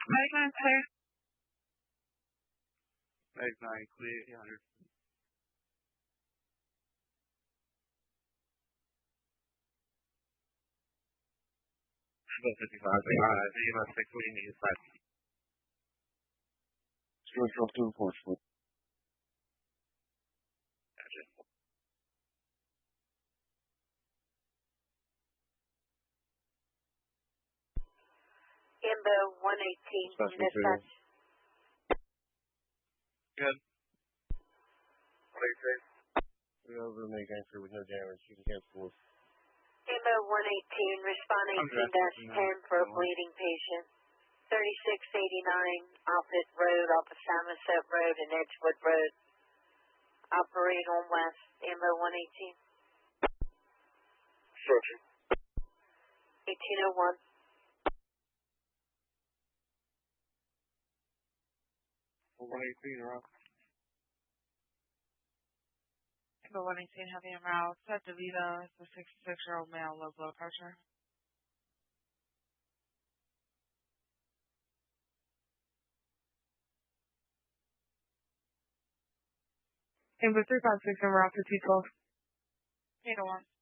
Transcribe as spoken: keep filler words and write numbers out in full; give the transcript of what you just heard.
Meg nine clear. Meg nine clear, eight hundred. fifty-five, they are at E M S six, what do you need? Five. Structural two enforcement. Gotcha. Ambo one eighteen from dispatch. Good. one eighteen. We're over to make answer with no damage. You can cancel. Ambo one eighteen, respond eighteen dash ten for a bleeding patient. thirty-six eighty-nine Offutt Road, off of Somerset Road and Edgewood Road. Operate on west, Ambo one eighteen. Searching. eighteen oh one. one eighteen, Rob. Ambo one eighteen, heavy en route. Set DeVita, the sixty-six-year-old male, low blood pressure. Ambo three five six, en route to T twelve. eight oh one.